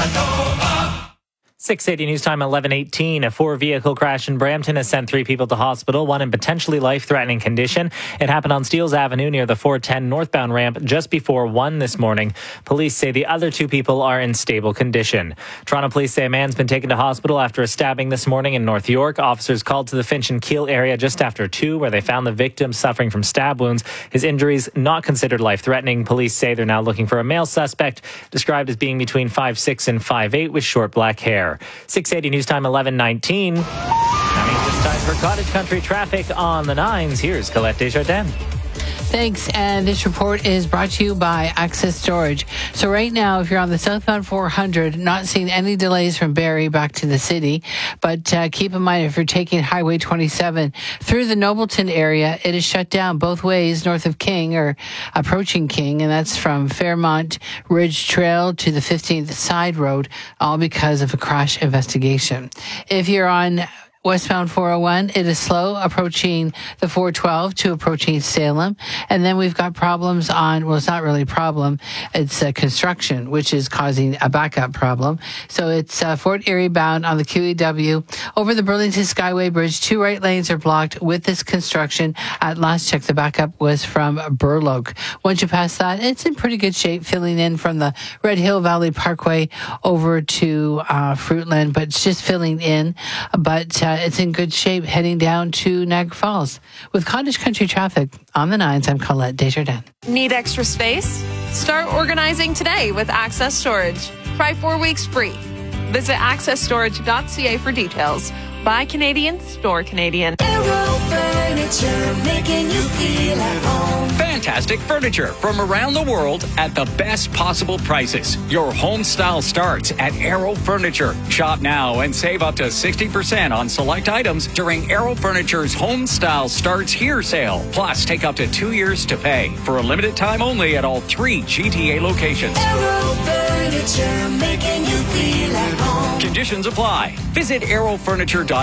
6:80 news time, 11:18. A four-vehicle crash in Brampton has sent three people to hospital, one in potentially life-threatening condition. It happened on Steeles Avenue near the 410 northbound ramp just before 1 this morning. Police say the other two people are in stable condition. Toronto police say a man's been taken to hospital after a stabbing this morning in North York. Officers called to the Finch and Keele area just after 2, where they found the victim suffering from stab wounds. His injuries not considered life-threatening. Police say they're now looking for a male suspect, described as being between 5'6" and 5'8", with short black hair. 6:80 news time, 11:19. That means it's time for Cottage Country traffic on the 9s. Here's Colette Desjardins. Thanks, and this report is brought to you by Access Storage. So right now, if you're on the southbound 400, not seeing any delays from Barrie back to the city, but keep in mind if you're taking Highway 27 through the Nobleton area, it is shut down both ways north of King or approaching King, and that's from Fairmont Ridge Trail to the 15th Side Road, all because of a crash investigation. If you're on westbound 401, it is slow approaching the 412 to approaching Salem. And then we've got problems on, well, it's not really a problem. It's construction, which is causing a backup problem. So it's Fort Erie bound on the QEW over the Burlington Skyway Bridge. 2 right lanes are blocked with this construction. At last check, the backup was from Burloak. Once you pass that, it's in pretty good shape, filling in from the Red Hill Valley Parkway over to Fruitland, but it's just filling in. But it's in good shape heading down to Niagara Falls. With Cottage Country traffic on the 9s, I'm Colette Desjardins. Need extra space? Start organizing today with Access Storage. Try 4 weeks free. Visit accessstorage.ca for details. Buy Canadian, store Canadian. Aero Furniture, making you feel at home. Fantastic furniture from around the world at the best possible prices. Your home style starts at Aero Furniture. Shop now and save up to 60% on select items during Aero Furniture's Home Style Starts Here sale. Plus, take up to 2 years to pay for a limited time only at all 3 GTA locations. Aero Furniture, making you feel at home. Conditions apply. Visit aerofurniture.com.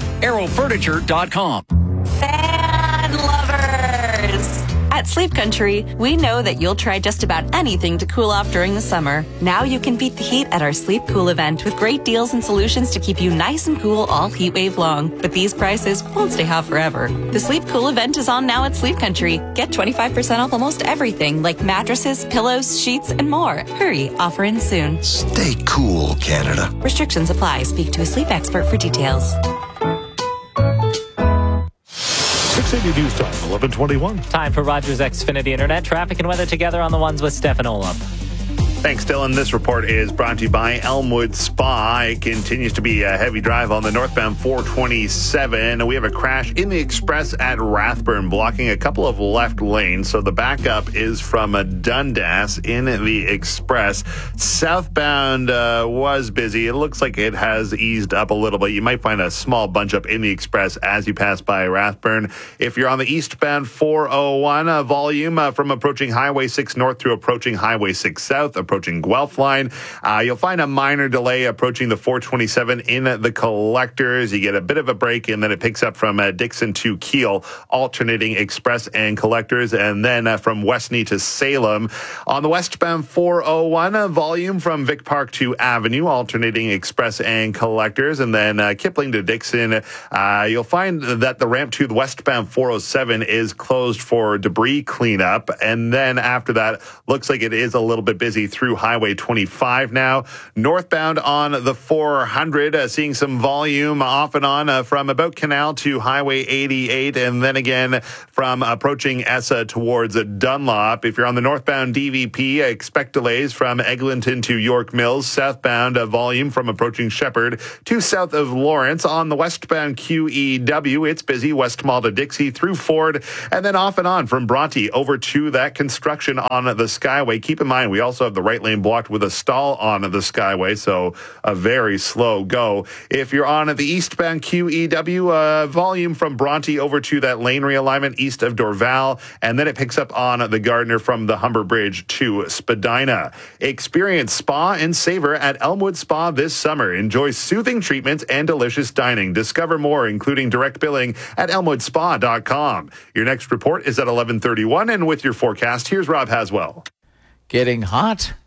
aerofurniture.com. Fan lovers! At Sleep Country, we know that you'll try just about anything to cool off during the summer. Now you can beat the heat at our Sleep Cool event with great deals and solutions to keep you nice and cool all heat wave long. But these prices won't stay hot forever. The Sleep Cool event is on now at Sleep Country. Get 25% off almost everything like mattresses, pillows, sheets, and more. Hurry, offer ends soon. Stay cool, Canada. Restrictions apply. Speak to a sleep expert for details. 680 News Time, 11:21. Time for Rogers Xfinity Internet traffic and weather together on the ones with Stefan Olaf. Thanks, Dylan. This report is brought to you by Elmwood Spa. It continues to be a heavy drive on the northbound 427. We have a crash in the express at Rathburn, blocking a couple of left lanes. So the backup is from Dundas in the express. Southbound was busy. It looks like it has eased up a little bit. You might find a small bunch up in the express as you pass by Rathburn. If you're on the eastbound 401, volume from approaching Highway 6 North through approaching Highway 6 South, approaching Guelph line. You'll find a minor delay approaching the 427 in the collectors. You get a bit of a break, and then it picks up from Dixon to Keele, alternating express and collectors, and then from Westney to Salem. On the westbound 401, volume from Vic Park to Avenue, alternating express and collectors, and then Kipling to Dixon. You'll find that the ramp to the westbound 407 is closed for debris cleanup, and then after that, looks like it is a little bit busy through Highway 25 now. Northbound on the 400, seeing some volume off and on from about Canal to Highway 88, and then again from approaching Essa towards Dunlop. If you're on the northbound DVP, expect delays from Eglinton to York Mills. Southbound volume from approaching Shepherd to south of Lawrence. On the westbound QEW, it's busy West Mall to Dixie through Ford, and then off and on from Bronte over to that construction on the Skyway. Keep in mind, we also have the right lane blocked with a stall on the Skyway, so a very slow go. If you're on the eastbound QEW, volume from Bronte over to that lane realignment east of Dorval, and then it picks up on the Gardner from the Humber Bridge to Spadina. Experience spa and savor at Elmwood Spa this summer. Enjoy soothing treatments and delicious dining. Discover more, including direct billing, at elmwoodspa.com. Your next report is at 11:31, and with your forecast, here's Rob Haswell. Getting hot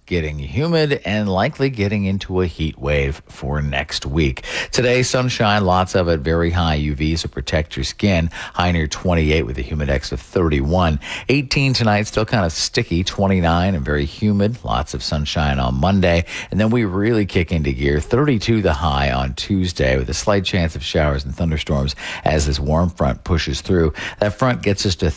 getting humid and likely getting into a heat wave for next week. Today, sunshine, lots of it, very high UV, so protect your skin. High near 28 with a humidex of 31. 18 tonight, still kind of sticky, 29 and very humid. Lots of sunshine on Monday. And then we really kick into gear. 32 the high on Tuesday with a slight chance of showers and thunderstorms as this warm front pushes through. That front gets us to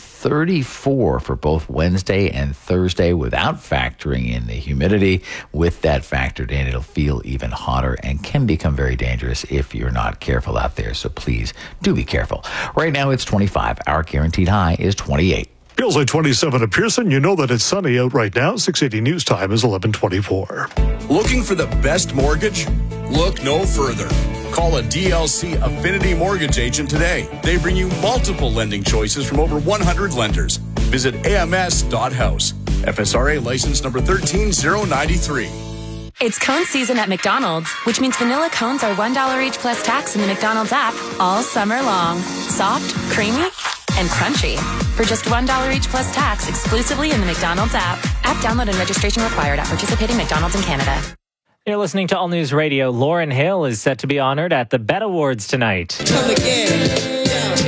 34 for both Wednesday and Thursday without factoring in the humidity. With that factored in, it'll feel even hotter and can become very dangerous if you're not careful out there. So please do be careful. Right now it's 25. Our guaranteed high is 28. Feels like 27 at Pearson. You know that it's sunny out right now. 680 News Time is 11:24. Looking for the best mortgage? Look no further. Call a DLC Affinity Mortgage agent today. They bring you multiple lending choices from over 100 lenders. Visit ams.house. FSRA license number 13093. It's cone season at McDonald's, which means vanilla cones are $1 each plus tax in the McDonald's app all summer long. Soft, creamy, and crunchy. For just $1 each plus tax exclusively in the McDonald's app. App download and registration required at participating McDonald's in Canada. You're listening to All News Radio. Lauryn Hill is set to be honored at the BET Awards tonight. Come again.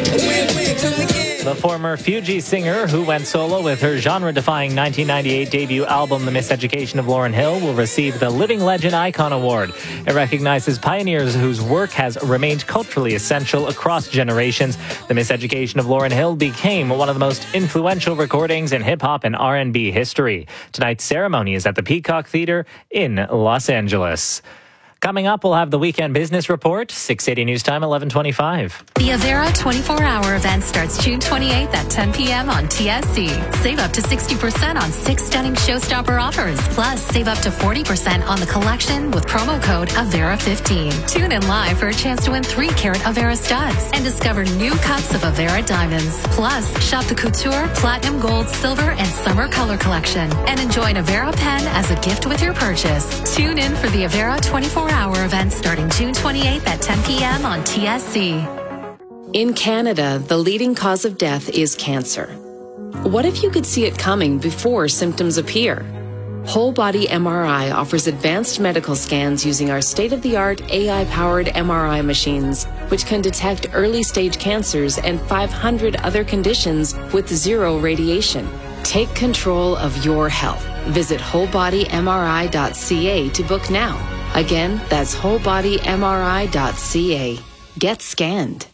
Come again. The former Fugees singer who went solo with her genre-defying 1998 debut album, The Miseducation of Lauryn Hill, will receive the Living Legend Icon Award. It recognizes pioneers whose work has remained culturally essential across generations. The Miseducation of Lauryn Hill became one of the most influential recordings in hip-hop and R&B history. Tonight's ceremony is at the Peacock Theater in Los Angeles. Coming up, we'll have the Weekend Business Report, 680 News Time, 11:25. The Avera 24-hour event starts June 28th at 10 p.m. on TSC. Save up to 60% on 6 stunning showstopper offers. Plus, save up to 40% on the collection with promo code Avera15. Tune in live for a chance to win 3-carat Avera studs and discover new cuts of Avera diamonds. Plus, shop the Couture, Platinum Gold, Silver, and Summer Color collection and enjoy an Avera pen as a gift with your purchase. Tune in for the Avera 24-hour event starting June 28th at 10 p.m. on TSC. In Canada, the leading cause of death is cancer. What if you could see it coming before symptoms appear? Whole Body MRI offers advanced medical scans using our state-of-the-art AI-powered MRI machines, which can detect early-stage cancers and 500 other conditions with zero radiation. Take control of your health. Visit wholebodymri.ca to book now. Again, that's wholebodymri.ca. Get scanned.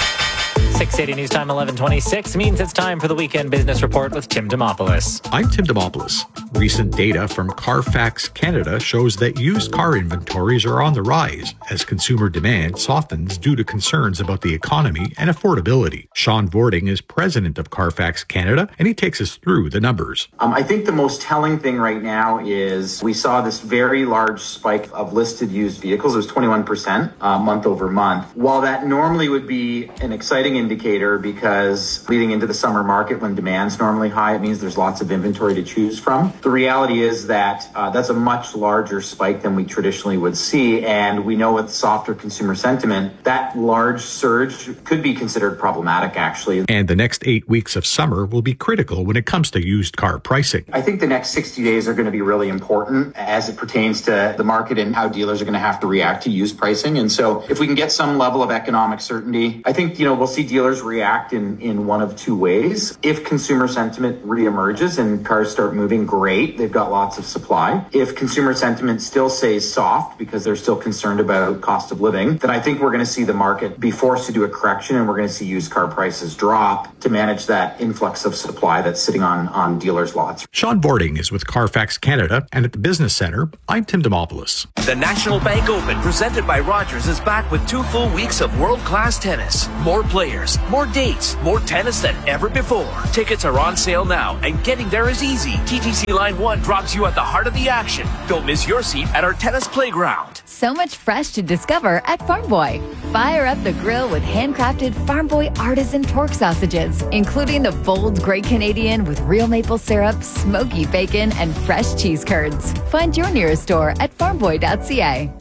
680 News Time, 11:26 means it's time for the Weekend Business Report with Tim Demopoulos. I'm Tim Demopoulos. Recent data from Carfax Canada shows that used car inventories are on the rise as consumer demand softens due to concerns about the economy and affordability. Sean Vording is president of Carfax Canada, and he takes us through the numbers. I think the most telling thing right now is we saw this very large spike of listed used vehicles. It was 21% month over month. While that normally would be an exciting indicator because leading into the summer market when demand's normally high, it means there's lots of inventory to choose from. The reality is that that's a much larger spike than we traditionally would see. And we know with softer consumer sentiment, that large surge could be considered problematic, actually. And the next 8 weeks of summer will be critical when it comes to used car pricing. I think the next 60 days are going to be really important as it pertains to the market and how dealers are going to have to react to used pricing. And so if we can get some level of economic certainty, I think, we'll see dealers react in one of two ways. If consumer sentiment reemerges and cars start moving, great. They've got lots of supply. If consumer sentiment still stays soft because they're still concerned about cost of living, then I think we're going to see the market be forced to do a correction and we're going to see used car prices drop to manage that influx of supply that's sitting on dealers' lots. Sean Vording is with Carfax Canada, and at the Business Center, I'm Tim Demopoulos. The National Bank Open, presented by Rogers, is back with 2 full weeks of world-class tennis. More players, more dates, more tennis than ever before. Tickets are on sale now, and getting there is easy. TTC Line 1 drops you at the heart of the action. Don't miss your seat at our tennis playground. So much fresh to discover at Farm Boy. Fire up the grill with handcrafted Farm Boy artisan pork sausages, including the bold Great Canadian with real maple syrup, smoky bacon, and fresh cheese curds. Find your nearest store at farmboy.ca.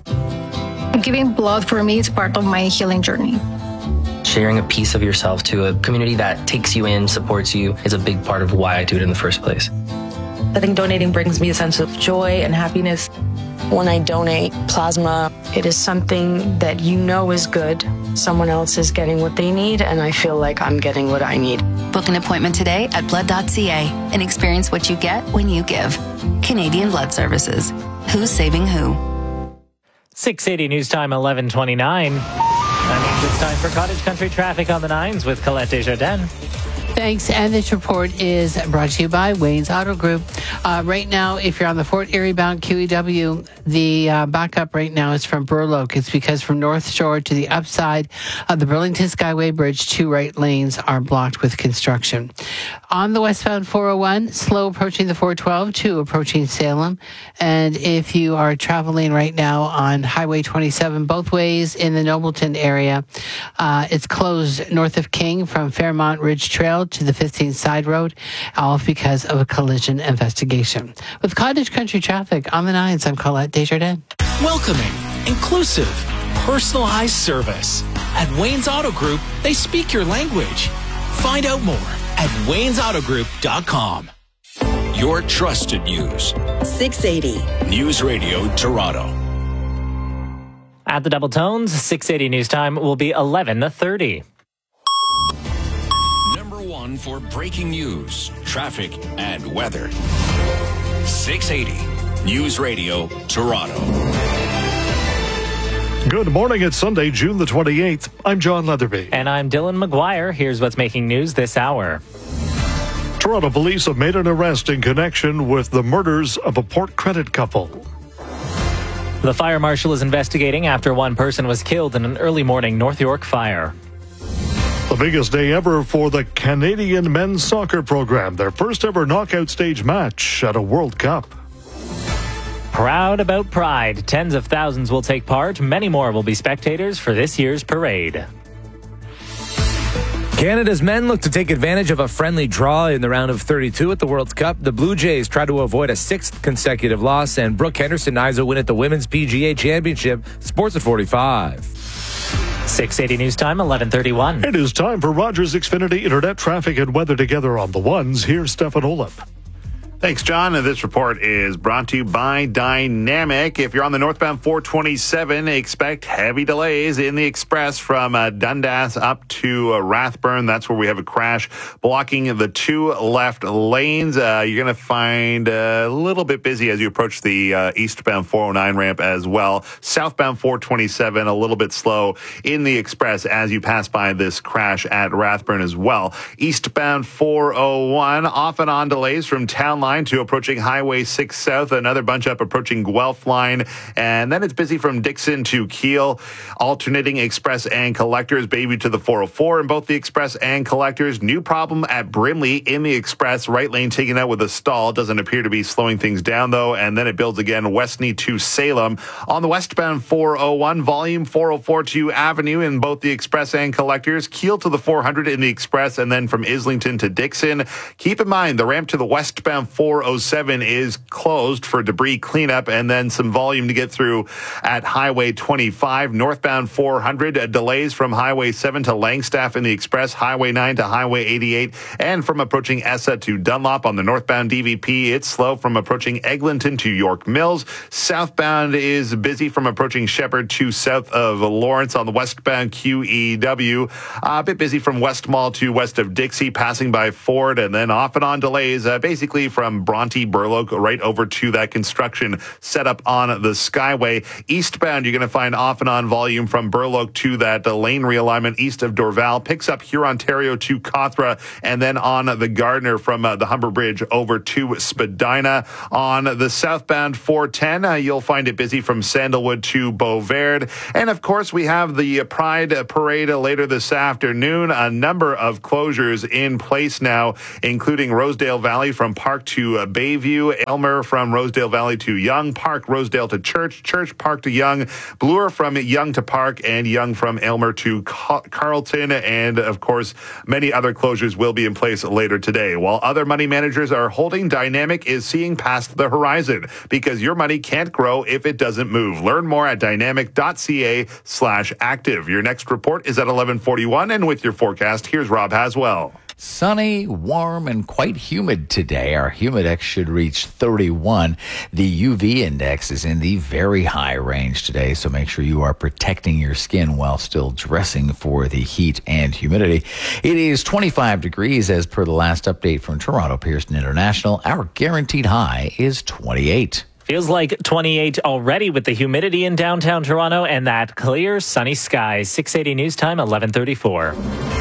Giving blood for me is part of my healing journey. Sharing a piece of yourself to a community that takes you in, supports you, is a big part of why I do it in the first place. I think donating brings me a sense of joy and happiness. When I donate plasma, it is something that you know is good. Someone else is getting what they need, and I feel like I'm getting what I need. Book an appointment today at blood.ca and experience what you get when you give. Canadian Blood Services. Who's saving who? 680 News Time, 11:29. That means it's time for Cottage Country Traffic on the 9s with Colette Desjardins. Thanks. And this report is brought to you by Wayne's Auto Group. Right now, if you're on the Fort Erie bound QEW, the backup right now is from Burloak. It's because from North Shore to the upside of the Burlington Skyway Bridge, 2 right lanes are blocked with construction. On the westbound 401, slow approaching the 412 to approaching Salem. And if you are traveling right now on Highway 27, both ways in the Nobleton area, it's closed north of King from Fairmont Ridge Trail to the 15th Side Road, all because of a collision investigation. With Cottage Country Traffic on the 9s, I'm Colette Desjardins. Welcoming, inclusive, personalized service. At Wayne's Auto Group, they speak your language. Find out more at waynesautogroup.com. Your trusted news. 680 News Radio Toronto. At the Double Tones, 680 News Time will be 11:30. For breaking news, traffic, and weather. 680 News Radio Toronto. Good morning. It's Sunday, June the 28th. I'm John Leatherby. And I'm Dylan McGuire. Here's what's making news this hour. Toronto police have made an arrest in connection with the murders of a Port Credit couple. The fire marshal is investigating after one person was killed in an early morning North York fire. The biggest day ever for the Canadian men's soccer program. Their first ever knockout stage match at a World Cup. Proud about Pride. Tens of thousands will take part. Many more will be spectators for this year's parade. Canada's men look to take advantage of a friendly draw in the round of 32 at the World Cup. The Blue Jays try to avoid a 6th consecutive loss, and Brooke Henderson eyes a win at the Women's PGA Championship. Sports at 45. 680 News Time, 11:31. It is time for Rogers Xfinity Internet traffic and weather together on the ones. Here's Stefan Olip. Thanks, John. And this report is brought to you by Dynamic. If you're on the northbound 427, expect heavy delays in the express from Dundas up to Rathburn. That's where we have a crash blocking the 2 left lanes. You're going to find a little bit busy as you approach the eastbound 409 ramp as well. Southbound 427, a little bit slow in the express as you pass by this crash at Rathburn as well. Eastbound 401, off and on delays from Town Line to approaching Highway 6 South, another bunch up approaching Guelph Line, and then it's busy from Dixon to Keele, alternating express and collectors, baby to the 404 in both the express and collectors. New problem at Brimley in the express, right lane taken out with a stall, doesn't appear to be slowing things down though, and then it builds again Westney to Salem. On the westbound 401, volume 404 to Avenue in both the express and collectors, Keele to the 400 in the express, and then from Islington to Dixon. Keep in mind the ramp to the westbound 407 is closed for debris cleanup, and then some volume to get through at Highway 25. Northbound 400, delays from Highway 7 to Langstaff in the express, Highway 9 to Highway 88, and from approaching Essa to Dunlop on the northbound DVP. It's slow from approaching Eglinton to York Mills. Southbound is busy from approaching Shepherd to south of Lawrence on the westbound QEW. A bit busy from West Mall to west of Dixie, passing by Ford, and then off and on delays, basically from Bronte, Burloak, right over to that construction set up on the Skyway. Eastbound, you're going to find off and on volume from Burloak to that lane realignment east of Dorval, picks up Hurontario to Cawthra, and then on the Gardner from the Humber Bridge over to Spadina. On the southbound 410, you'll find it busy from Sandalwood to Beauverde. And of course, we have the Pride Parade later this afternoon. A number of closures in place now, including Rosedale Valley from Park to Bayview, Aylmer from Rosedale Valley to Yonge, Park Rosedale to Church, Church Park to Yonge, Bloor from Yonge to Park, and Yonge from Aylmer to Carleton. And of course, many other closures will be in place later today. While other money managers are holding, Dynamic is seeing past the horizon because your money can't grow if it doesn't move. Learn more at dynamic.ca/active. Your next report is at 11:41, and with your forecast, here's Rob Haswell. Sunny, warm, and quite humid today. Our Humidex should reach 31. The UV index is in the very high range today, so make sure you are protecting your skin while still dressing for the heat and humidity. It is 25 degrees as per the last update from Toronto Pearson International. Our guaranteed high is 28. Feels like 28 already with the humidity in downtown Toronto and that clear, sunny sky. 680 News Time, 11:34.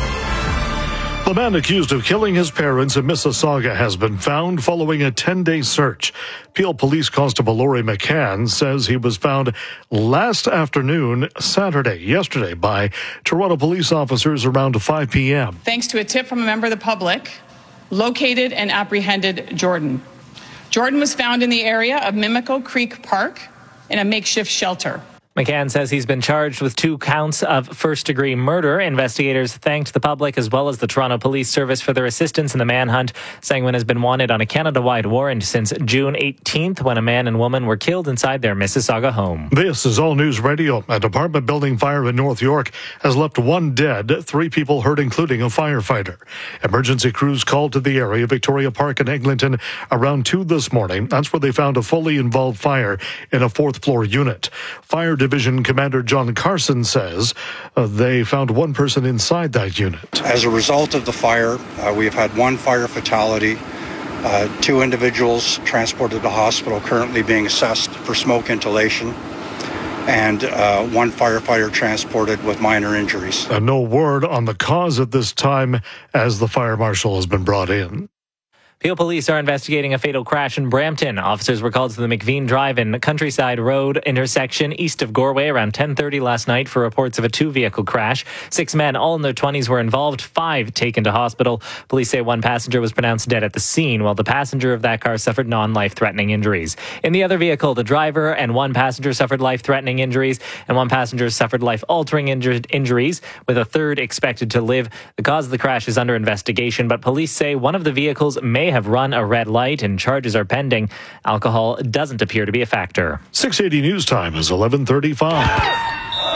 The man accused of killing his parents in Mississauga has been found following a 10-day search. Peel Police Constable Laurie McCann says he was found last afternoon, yesterday, by Toronto police officers around 5 p.m. Thanks to a tip from a member of the public, located and apprehended Jordan. Jordan was found in the area of Mimico Creek Park in a makeshift shelter. McCann says he's been charged with 2 counts of first-degree murder. Investigators thanked the public as well as the Toronto Police Service for their assistance in the manhunt. Sangwin has been wanted on a Canada-wide warrant since June 18th when a man and woman were killed inside their Mississauga home. This is All News Radio. An apartment building fire in North York has left 1 dead, 3 people hurt, including a firefighter. Emergency crews called to the area, Victoria Park and Eglinton, around 2 this morning. That's where they found a fully involved fire in a 4th-floor unit. Fire Division Commander John Carson says they found 1 person inside that unit. As a result of the fire, we have had 1 fire fatality, 2 individuals transported to hospital currently being assessed for smoke inhalation, and 1 firefighter transported with minor injuries. No word on the cause at this time as the fire marshal has been brought in. Peel Police are investigating a fatal crash in Brampton. Officers were called to the McVean Drive and Countryside Road intersection east of Goreway around 10:30 last night for reports of a 2-vehicle crash. 6 men, all in their 20s, were involved, 5 taken to hospital. Police say 1 passenger was pronounced dead at the scene, while the passenger of that car suffered non-life-threatening injuries. In the other vehicle, the driver and 1 passenger suffered life-threatening injuries, and 1 passenger suffered life-altering injuries, with a 3rd expected to live. The cause of the crash is under investigation, but police say one of the vehicles may have run a red light and charges are pending. Alcohol doesn't appear to be a factor. 680 News Time is 11:35.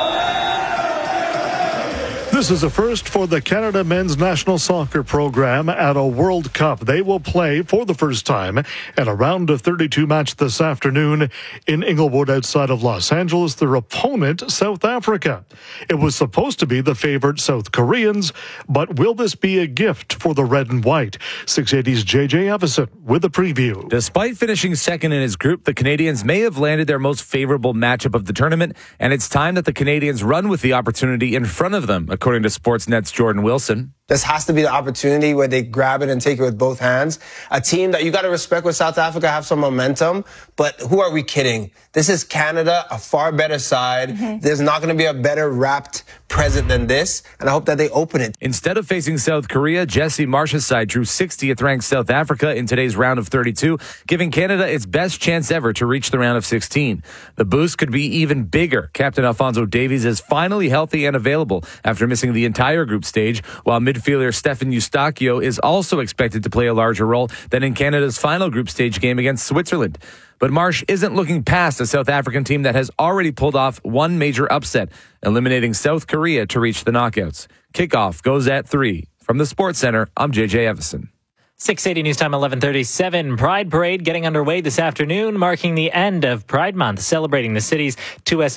This is a first for the Canada men's national soccer program at a World Cup. They will play for the first time in a round of 32 match this afternoon in Inglewood outside of Los Angeles. Their opponent, South Africa. It was supposed to be the favorite South Koreans, but will this be a gift for the red and white? 680's JJ Evison with a preview. Despite finishing second in his group, the Canadians may have landed their most favorable matchup of the tournament, and it's time that the Canadians run with the opportunity in front of them, according to Sportsnet's Jordan Wilson. This has to be the opportunity where they grab it and take it with both hands. A team that you got to respect with South Africa, have some momentum, but who are we kidding? This is Canada, a far better side. There's not going to be a better wrapped present than this, and I hope that they open it. Instead of facing South Korea, Jesse Marsh's side drew 60th ranked South Africa in today's round of 32, giving Canada its best chance ever to reach the round of 16. The boost could be even bigger. Captain Alphonso Davies is finally healthy and available after missing the entire group stage, while midfielder Stefan Eustachio is also expected to play a larger role than in Canada's final group stage game against Switzerland. But Marsh isn't looking past a South African team that has already pulled off 1 major upset, eliminating South Korea to reach the knockouts. Kickoff goes at 3. From the Sports Center, I'm JJ Evison. 680 News Time, 11:37. Pride Parade getting underway this afternoon, marking the end of Pride Month, celebrating the city's 2S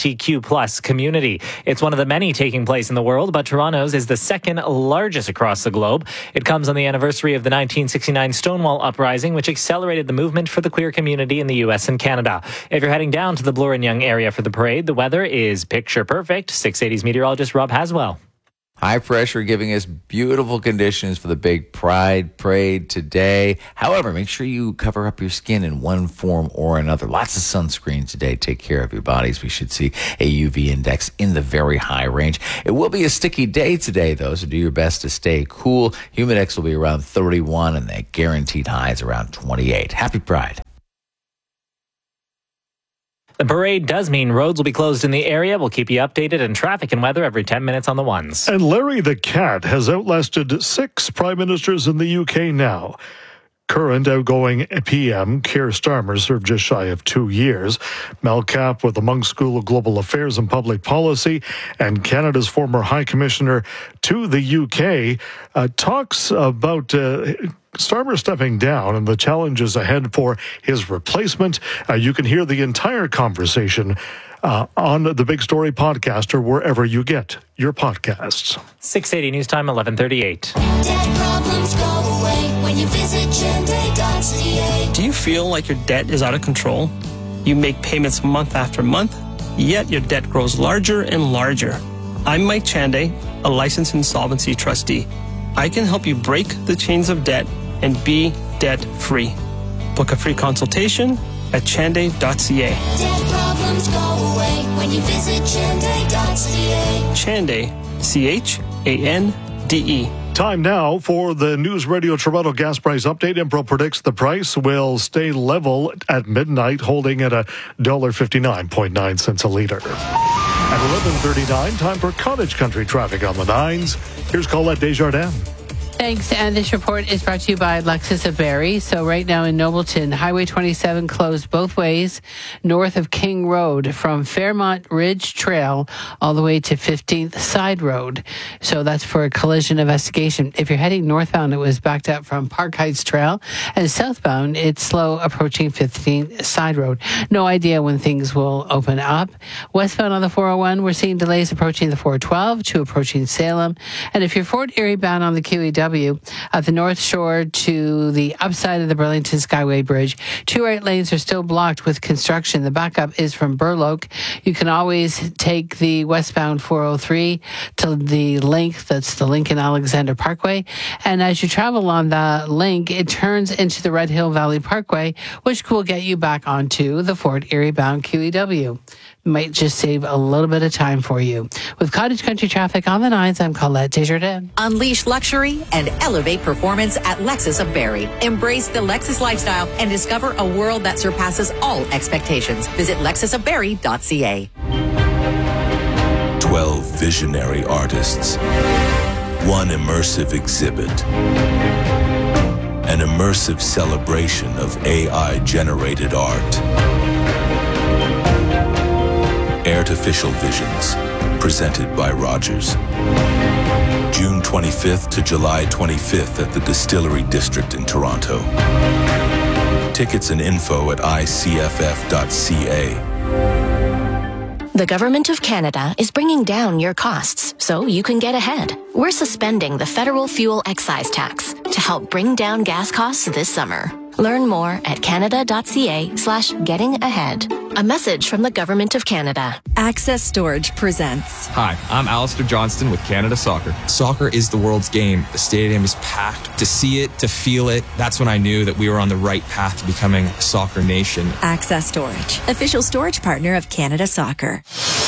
LGBTQ+ community. It's one of the many taking place in the world, but Toronto's is the 2nd largest across the globe. It comes on the anniversary of the 1969 Stonewall Uprising, which accelerated the movement for the queer community in the U.S. and Canada. If you're heading down to the Bloor and Yonge area for the parade, the weather is picture perfect. 680's meteorologist Rob Haswell. High pressure giving us beautiful conditions for the big Pride Parade today. However, make sure you cover up your skin in one form or another. Lots of sunscreen today. Take care of your bodies. We should see a UV index in the very high range. It will be a sticky day today, though, so do your best to stay cool. Humidex will be around 31, and the guaranteed high is around 28. Happy Pride. The parade does mean roads will be closed in the area. We'll keep you updated on traffic and weather every 10 minutes on the ones. And Larry the Cat has outlasted 6 prime ministers in the UK now. Current outgoing PM Keir Starmer served just shy of 2 years. Mel Kapp with the Munk School of Global Affairs and Public Policy and Canada's former High Commissioner to the UK talks about Starmer stepping down and the challenges ahead for his replacement. You can hear the entire conversation on the Big Story podcast or wherever you get your podcasts. 680 News Time, 11:38. Debt problems go away when you visit Chande.ca. Do you feel like your debt is out of control? You make payments month after month, yet your debt grows larger and larger. I'm Mike Chande, a licensed insolvency trustee. I can help you break the chains of debt and be debt-free. Book a free consultation at Chande.ca. Debt problems go away when you visit Chande.ca. Chande, C-H-A-N-D-E. Time now for the News Radio Toronto gas price update. Impro predicts the price will stay level at midnight, holding at $1.59.9 cents a liter. At 11:39, time for Cottage Country traffic on the 9s. Here's Colette Desjardins. Thanks. And this report is brought to you by Lexus of Barrie. So right now in Nobleton, Highway 27 closed both ways north of King Road from Fairmont Ridge Trail all the way to 15th Side Road. So that's for a collision investigation. If you're heading northbound, it was backed up from Park Heights Trail. And southbound, it's slow approaching 15th Side Road. No idea when things will open up. Westbound on the 401, we're seeing delays approaching the 412 to approaching Salem. And if you're Fort Erie bound on the QEW, at the North Shore to the upside of the Burlington Skyway Bridge, 2 right lanes are still blocked with construction. The backup is from Burloak. You can always take the westbound 403 to the link, that's the Lincoln Alexander Parkway. And as you travel on the link, it turns into the Red Hill Valley Parkway, which will get you back onto the Fort Erie bound QEW. Might just save a little bit of time for you. With Cottage Country traffic on the 9s, I'm Colette Desjardins. Unleash luxury and elevate performance at Lexus of Barrie. Embrace the Lexus lifestyle and discover a world that surpasses all expectations. Visit lexusofbarrie.ca. 12 visionary artists. One immersive exhibit. An immersive celebration of AI-generated art. Artificial Visions, presented by Rogers. June 25th to July 25th at the Distillery District in Toronto. Tickets and info at icff.ca. The Government of Canada is bringing down your costs so you can get ahead. We're suspending the federal fuel excise tax to help bring down gas costs this summer. Learn more at canada.ca/getting-ahead. A message from the Government of Canada. Access Storage presents. Hi, I'm Alistair Johnston with Canada Soccer. Soccer is the world's game. The stadium is packed. To see it, to feel it, that's when I knew that we were on the right path to becoming a soccer nation. Access Storage, official storage partner of Canada Soccer.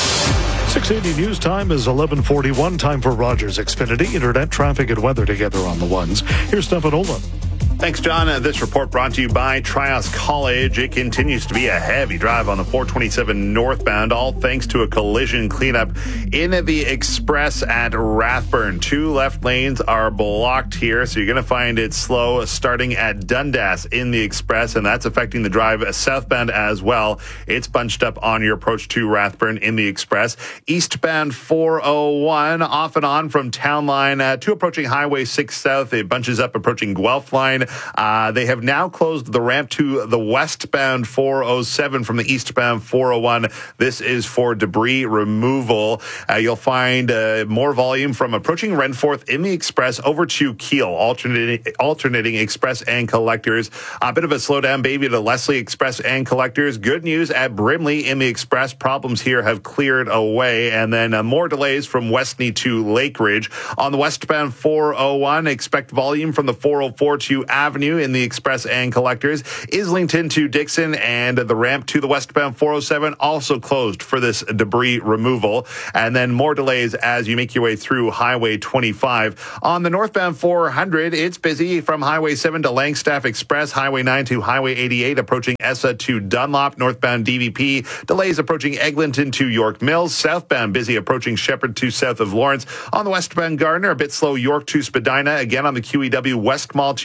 680 News Time is 11:41. Time for Rogers Xfinity. Internet traffic and weather together on the 1s. Here's Stefan Olin. Thanks, John. This report brought to you by Trios College. It continues to be a heavy drive on the 427 northbound, all thanks to a collision cleanup in the Express at Rathburn. 2 left lanes are blocked here, so you're going to find it slow starting at Dundas in the Express, and that's affecting the drive southbound as well. It's bunched up on your approach to Rathburn in the Express. Eastbound 401 off and on from Town Line to approaching Highway 6 South. It bunches up approaching Guelph Line. They have now closed the ramp to the westbound 407 from the eastbound 401. This is for debris removal. You'll find more volume from approaching Renforth in the Express over to Keele, alternating Express and Collectors. A bit of a slowdown, baby, to Leslie Express and Collectors. Good news at Brimley in the Express. Problems here have cleared away. And then more delays from Westney to Lake Ridge. On the westbound 401, expect volume from the 404 to Avenue in the Express and Collectors. Islington to Dixon, and the ramp to the westbound 407 also closed for this debris removal. And then more delays as you make your way through Highway 25. On the northbound 400, it's busy from Highway 7 to Langstaff Express, Highway 9 to Highway 88, approaching Essa to Dunlop, northbound DVP. Delays approaching Eglinton to York Mills. Southbound busy approaching Shepherd to south of Lawrence. On the westbound Gardner, a bit slow York to Spadina. Again on the QEW West Mall to west of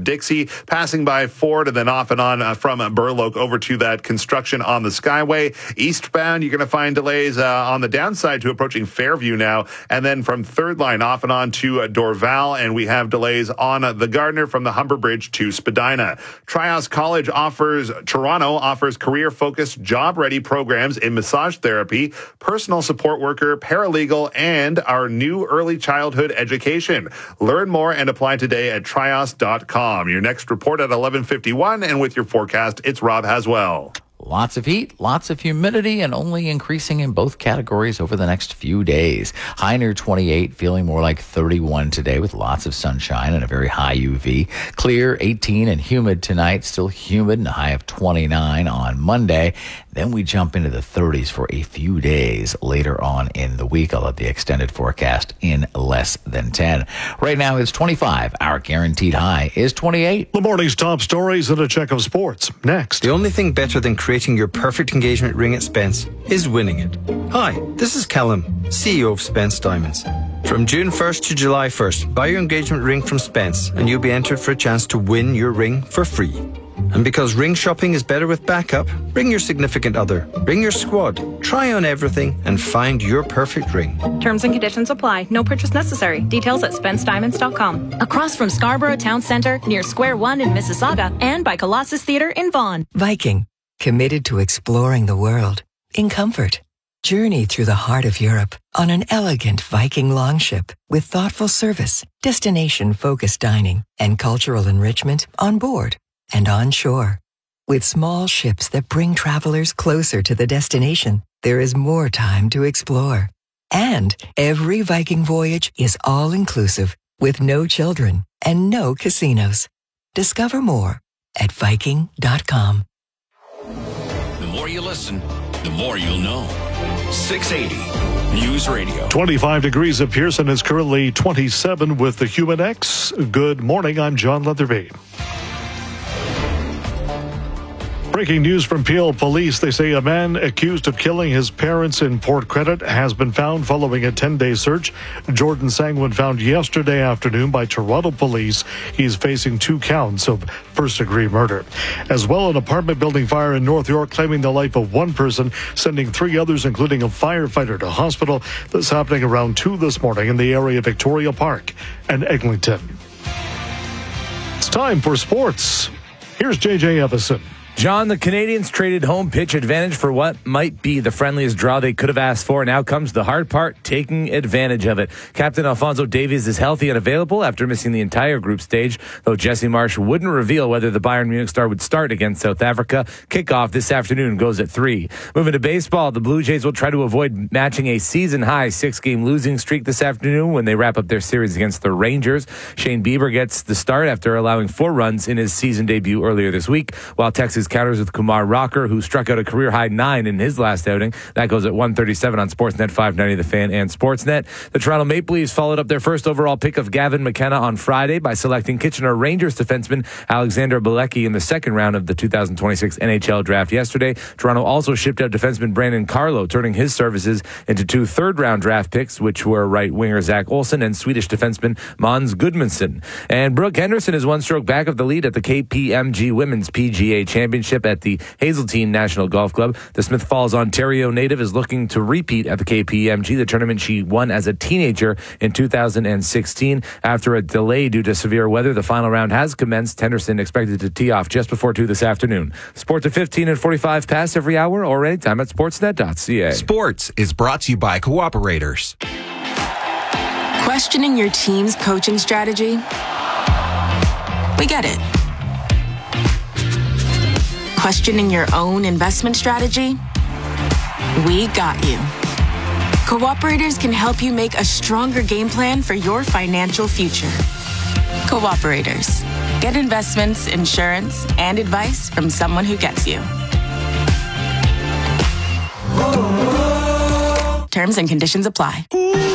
of Dixie, passing by Ford and then off and on from Burloak over to that construction on the Skyway. Eastbound, you're going to find delays on the downside to approaching Fairview now, and then from Third Line off and on to Dorval, and we have delays on the Gardner from the Humber Bridge to Spadina. Trios College Toronto offers career-focused, job-ready programs in massage therapy, personal support worker, paralegal, and our new early childhood education. Learn more and apply today at trios.com. Your next report at 11:51, and with your forecast, it's Rob Haswell. Lots of heat, lots of humidity, and only increasing in both categories over the next few days. High near 28, feeling more like 31 today with lots of sunshine and a very high UV. Clear, 18, and humid tonight. Still humid and a high of 29 on Monday. Then we jump into the 30s for a few days later on in the week. I'll have the extended forecast in less than 10. Right now it's 25. Our guaranteed high is 28. The morning's top stories and a check of sports. Next. The only thing better than creating your perfect engagement ring at Spence is winning it. Hi, this is Callum, CEO of Spence Diamonds. From June 1st to July 1st, buy your engagement ring from Spence and you'll be entered for a chance to win your ring for free. And because ring shopping is better with backup, bring your significant other, bring your squad, try on everything and find your perfect ring. Terms and conditions apply. No purchase necessary. Details at SpenceDiamonds.com. Across from Scarborough Town Centre, near Square One in Mississauga, and by Colossus Theatre in Vaughan. Viking, committed to exploring the world in comfort. Journey through the heart of Europe on an elegant Viking longship with thoughtful service, destination-focused dining, and cultural enrichment on board and on shore. With small ships that bring travelers closer to the destination, there is more time to explore. And every Viking voyage is all-inclusive with no children and no casinos. Discover more at Viking.com. The more you listen, the more you'll know. 680 News Radio. 25 degrees at Pearson is currently 27 with the Human X. Good morning. I'm John Leatherby. Breaking news from Peel Police. They say a man accused of killing his parents in Port Credit has been found following a 10-day search. Jordan Sangwin found yesterday afternoon by Toronto Police. He's facing 2 counts of first-degree murder. As well, an apartment building fire in North York claiming the life of 1 person, sending 3 others, including a firefighter, to hospital. This happening around 2 this morning in the area of Victoria Park and Eglinton. It's time for sports. Here's JJ Evison. John, the Canadians traded home pitch advantage for what might be the friendliest draw they could have asked for. Now comes the hard part, taking advantage of it. Captain Alphonso Davies is healthy and available after missing the entire group stage, though Jesse Marsch wouldn't reveal whether the Bayern Munich star would start against South Africa. Kickoff this afternoon goes at 3. Moving to baseball, the Blue Jays will try to avoid matching a season-high 6-game losing streak this afternoon when they wrap up their series against the Rangers. Shane Bieber gets the start after allowing 4 runs in his season debut earlier this week, while Texas counters with Kumar Rocker, who struck out a career-high 9 in his last outing. That goes at 1:37 on Sportsnet 590 The Fan and Sportsnet. The Toronto Maple Leafs followed up their first overall pick of Gavin McKenna on Friday by selecting Kitchener Rangers defenseman Alexander Bilecki in the second round of the 2026 NHL draft yesterday. Toronto also shipped out defenseman Brandon Carlo, turning his services into 2 third-round draft picks, which were right winger Zach Olsen and Swedish defenseman Måns Gudmundsson. And Brooke Henderson is 1 stroke back of the lead at the KPMG Women's PGA Championship at the Hazeltine National Golf Club. The Smith Falls, Ontario native is looking to repeat at the KPMG, the tournament she won as a teenager in 2016. After a delay due to severe weather, the final round has commenced. Henderson expected to tee off just before 2 this afternoon. Sports at 15 and 45 past every hour or anytime at sportsnet.ca. Sports is brought to you by Cooperators. Questioning your team's coaching strategy? We get it. Questioning your own investment strategy? We got you. Cooperators can help you make a stronger game plan for your financial future. Cooperators. Get investments, insurance, and advice from someone who gets you. Terms and conditions apply.